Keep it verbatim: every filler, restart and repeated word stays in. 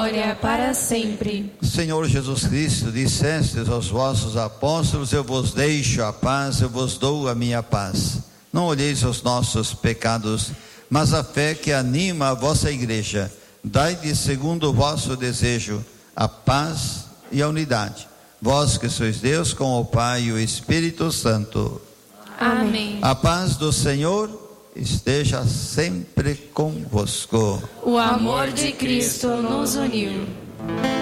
glória para sempre. Senhor Jesus Cristo, dissestes aos vossos apóstolos: eu vos deixo a paz, eu vos dou a minha paz. Não olheis os nossos pecados, mas a fé que anima a vossa igreja. Dai-lhe, segundo o vosso desejo, a paz e a unidade. Vós que sois Deus, com o Pai e o Espírito Santo. Amém. A paz do Senhor esteja sempre convosco. O amor de Cristo nos uniu.